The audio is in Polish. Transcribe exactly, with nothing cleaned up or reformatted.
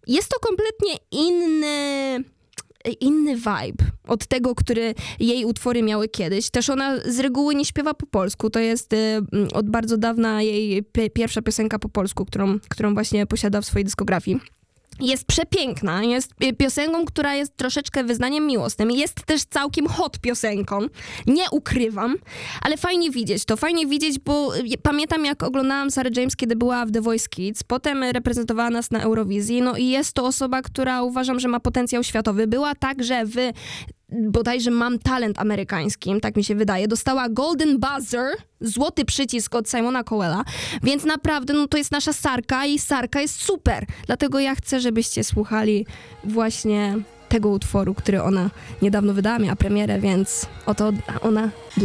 jest to kompletnie inny... inny vibe od tego, który jej utwory miały kiedyś. Też ona z reguły nie śpiewa po polsku. To jest y, od bardzo dawna jej pi- pierwsza piosenka po polsku, którą, którą właśnie posiada w swojej dyskografii. Jest przepiękna, jest piosenką, która jest troszeczkę wyznaniem miłosnym. Jest też całkiem hot piosenką, nie ukrywam, ale fajnie widzieć to, fajnie widzieć, bo pamiętam, jak oglądałam Sarah James, kiedy była w The Voice Kids, potem reprezentowała nas na Eurowizji, no i jest to osoba, która uważam, że ma potencjał światowy. Była także w bodajże Mam Talent amerykańskim, tak mi się wydaje. Dostała Golden Buzzer, złoty przycisk od Simona Cowella, więc naprawdę no to jest nasza Sarka i Sarka jest super. Dlatego ja chcę, żebyście słuchali właśnie tego utworu, który ona niedawno wydała, miała premierę, więc oto ona dla